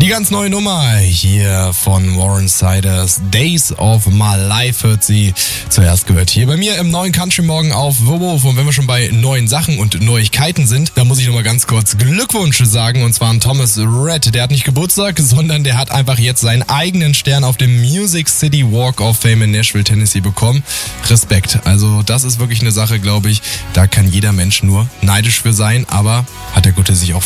Die ganz neue Nummer hier von Warren Siders, Days of My Life, wird sie zuerst gehört hier bei mir im neuen Country Morgen auf WOWOW. Und wenn wir schon bei neuen Sachen und Neuigkeiten sind, da muss ich nochmal ganz kurz Glückwunsch sagen, und zwar an Thomas Rhett. Der hat nicht Geburtstag, sondern der hat einfach jetzt seinen eigenen Stern auf dem Music City Walk of Fame in Nashville, Tennessee bekommen. Respekt. Also das ist wirklich eine Sache, glaube ich, da kann jeder Mensch nur neidisch für sein, aber hat der Gute sich auch